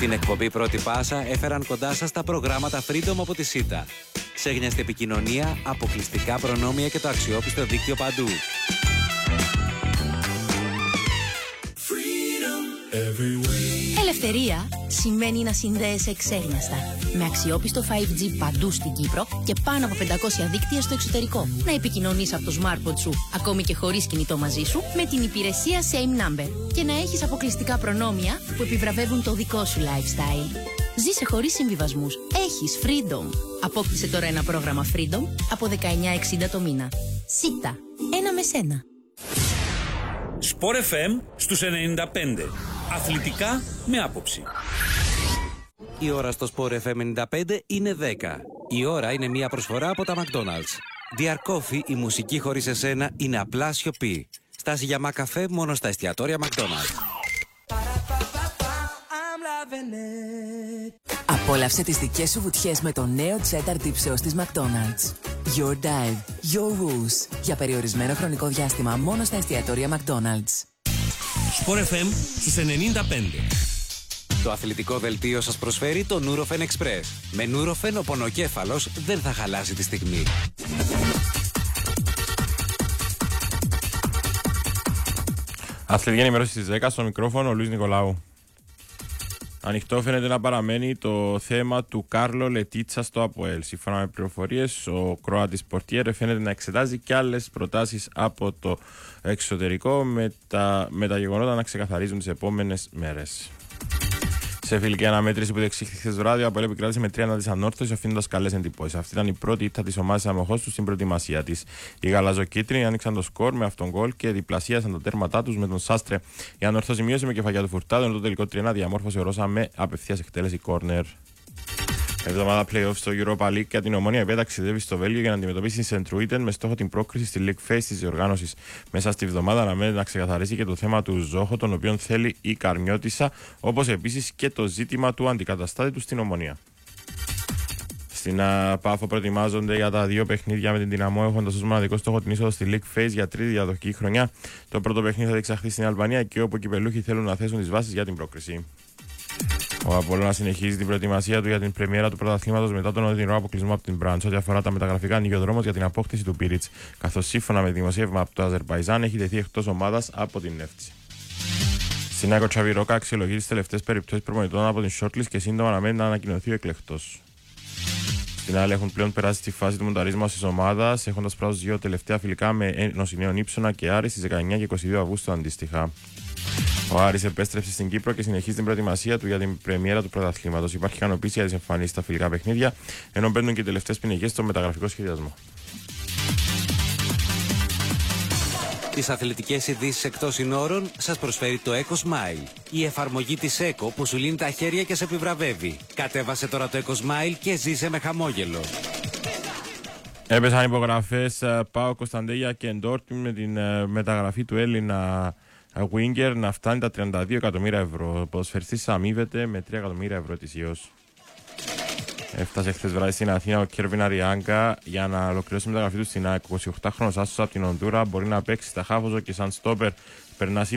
Την εκπομπή Πρώτη Πάσα έφεραν κοντά σας τα προγράμματα Freedom από τη ΣΥΤΑ. Ξέγνιαστη επικοινωνία, αποκλειστικά προνόμια και το αξιόπιστο δίκτυο παντού. Ελευθερία σημαίνει να συνδέεσαι εξέρναστα. Με αξιόπιστο 5G παντού στην Κύπρο και πάνω από 500 δίκτυα στο εξωτερικό. Να επικοινωνείς από το smartphone σου, ακόμη και χωρίς κινητό μαζί σου, με την υπηρεσία Same Number. Και να έχεις αποκλειστικά προνόμια που επιβραβεύουν το δικό σου lifestyle. Ζήσε χωρίς συμβιβασμούς. Έχεις Freedom. Απόκτησε τώρα ένα πρόγραμμα Freedom από 19,60 το μήνα. ΣΥΤΑ. Ένα με σένα. Sport FM στους 95. Αθλητικά με άποψη. Η ώρα στο Sport FM 95 είναι 10. Η ώρα είναι μια προσφορά από τα McDonald's. Dear Coffee, η μουσική χωρίς εσένα είναι απλά σιωπή. Στάση για μακαφέ μόνο στα εστιατόρια McDonald's. Απόλαυσε τις δικές σου βουτιές με το νέο cheddar dip sauce της McDonald's. Your dive, your rules. Για περιορισμένο χρονικό διάστημα μόνο στα εστιατόρια McDonald's. Sport FM στους 95. Το αθλητικό δελτίο σας προσφέρει το Nurofen Express. Με Nurofen ο πονοκέφαλος δεν θα χαλάσει τη στιγμή. Αθλητική ενημέρωση στις 10, στο μικρόφωνο ο Λουίς Νικολάου. Ανοιχτό φαίνεται να παραμένει το θέμα του Κάρλο Λετίτσα στο ΑΠΟΕΛ. Σύμφωνα με πληροφορίες, ο Κροάτης πορτιέρ φαίνεται να εξετάζει και άλλες προτάσεις από το εξωτερικό, με τα γεγονότα να ξεκαθαρίζουν τις επόμενες μέρες. Σε φιλική αναμέτρηση που διεξήχθη χθες βράδυ, ο ΑΠΟΕΛ επικράτησε με 3 της ανόρθωσης, αφήνοντας καλές εντυπώσεις. Αυτή ήταν η πρώτη ήττα της ομάδας αμοχώς του στην προετοιμασία της. Οι γαλαζοκίτρινοι άνοιξαν το σκορ με αυτόν γκολ και διπλασίασαν τα τέρματά τους με τον Σάστρε. Η ανόρθωση μείωσε με κεφαλιά του Φουρτάδου, ενώ το τελικό 3-1 διαμόρφωσε ο Ρώσα με απευθείας εκτέλεση κόρνερ. Εβδομάδα play-off στο Europa League και την Ομόνια Επέ ταξιδεύει στο Βέλγιο για να αντιμετωπίσει την Σεντρούιτεν με στόχο την πρόκριση στη League Phase της διοργάνωσης. Μέσα στη βδομάδα αναμένεται να ξεκαθαρίσει και το θέμα του Ζόχο, τον οποίον θέλει η Καρμιώτισσα, όπως επίσης και το ζήτημα του αντικαταστάτη του στην Ομονία. Στην Πάφο προετοιμάζονται για τα δύο παιχνίδια με την Δυναμό, έχοντας ως μοναδικό στόχο την είσοδο στη League Phase για τρίτη διαδοχική χρονιά. Το πρώτο παιχνίδι θα διεξαχθεί στην Αλβανία και όπου οι κυπελούχοι θέλουν να θέσουν τις βάσεις για την πρόκριση. Ο Απόλλωνας συνεχίζει την προετοιμασία του για την πρεμιέρα του πρωταθλήματος μετά τον οδυνηρό αποκλεισμό από την Μπραντς. Ό,τι αφορά τα μεταγραφικά, ανοίγει ο δρόμος για την απόκτηση του Πίριτς, καθώς σύμφωνα με δημοσίευμα από το Αζερμπαϊτζάν έχει τεθεί εκτός ομάδας από την Νεύτση. Στην ΑΕΚ ο Τσάβι Ρόκα αξιολογεί τις τελευταίες περιπτώσεις προπονητών από την shortlist και σύντομα αναμένει να ανακοινωθεί ο εκλεκτός. Στην άλλη, έχουν πλέον περάσει στη φάση του μονταρίσματος της ομάδας, έχοντας πράσει δύο τελευταία φιλικά με Ένωση Νέων Ύψωνα και Άρη στις 19 και 22 Αυγούστου αντίστοιχα. Ο Άρης επέστρεψε στην Κύπρο και συνεχίζει την προετοιμασία του για την πρεμιέρα του πρωταθλήματος. Υπάρχει ικανοποίηση για τις εμφανίσεις στα φιλικά παιχνίδια, ενώ μπαίνουν και οι τελευταίες πινελιές στο μεταγραφικό σχεδιασμό. Τις αθλητικές ειδήσεις εκτός συνόρων σας προσφέρει το Eco Smile. Η εφαρμογή της Eco που σου λύνει τα χέρια και σε επιβραβεύει. Κατέβασε τώρα το Eco Smile και ζήσε με χαμόγελο. Έπεσαν υπογραφές Πάο Κωνσταντέλια και Ντόρτμουντ με την μεταγραφή του Έλληνα Winger να φτάνει τα 32 εκατομμύρια ευρώ. Ο ποδοσφαιριστής αμείβεται με 3 εκατομμύρια ευρώ ετησίως. Έφτασε χθες βράδυ στην Αθήνα ο Κέρβιν Αριάγκα για να ολοκληρώσει τη μεταγραφή του στην ΑΕΚ. 28χρονος άσος από την Ονδούρα μπορεί να παίξει στα χάφοζο και σαν στόπερ. Περνά